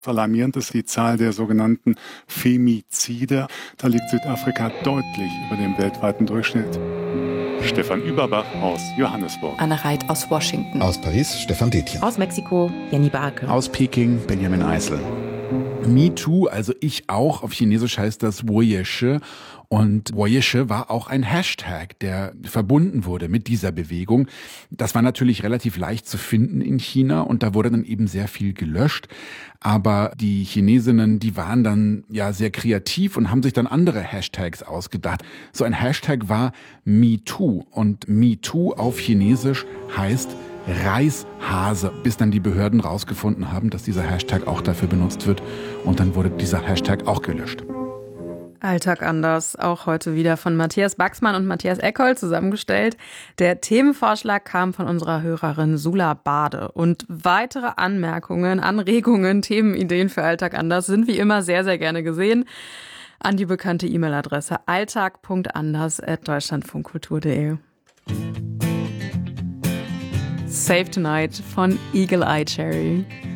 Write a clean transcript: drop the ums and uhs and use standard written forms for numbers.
Alarmierend ist die Zahl der sogenannten Femizide. Da liegt Südafrika deutlich über dem weltweiten Durchschnitt. Stefan Überbach aus Johannesburg. Anna Reit aus Washington. Aus Paris Stefan Detjen. Aus Mexiko Jenny Barke. Aus Peking Benjamin Eisel. Me Too, also ich auch, auf Chinesisch heißt das Woyeshe. Und Woyeshe war auch ein Hashtag, der verbunden wurde mit dieser Bewegung. Das war natürlich relativ leicht zu finden in China und da wurde dann eben sehr viel gelöscht. Aber die Chinesinnen, die waren dann ja sehr kreativ und haben sich dann andere Hashtags ausgedacht. So ein Hashtag war MeToo und MeToo auf Chinesisch heißt Reishase, bis dann die Behörden rausgefunden haben, dass dieser Hashtag auch dafür benutzt wird. Und dann wurde dieser Hashtag auch gelöscht. Alltag anders, auch heute wieder von Matthias Baxmann und Matthias Eckhold zusammengestellt. Der Themenvorschlag kam von unserer Hörerin Sula Bade. Und weitere Anmerkungen, Anregungen, Themenideen für Alltag anders sind wie immer sehr, sehr gerne gesehen an die bekannte E-Mail-Adresse alltag.anders@deutschlandfunkkultur.de. Save Tonight von Eagle Eye Cherry.